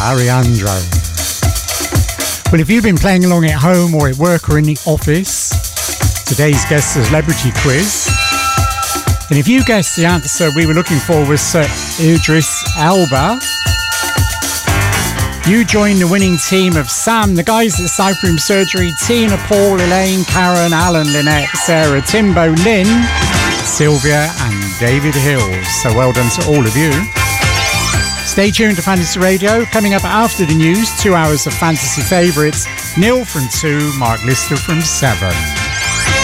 Ariandro. Well, if you've been playing along at home or at work or in the office, today's guest celebrity quiz. And if you guessed the answer we were looking for was Sir Idris Elba, you join the winning team of Sam, the guys at South Room Surgery, Tina, Paul, Elaine, Karen, Alan, Lynette, Sarah, Timbo, Lynn, Sylvia and David Hills. So well done to all of you. Stay tuned to Fantasy Radio. Coming up after the news, 2 hours of fantasy favourites. Neil from 2, Mark Lister from 7.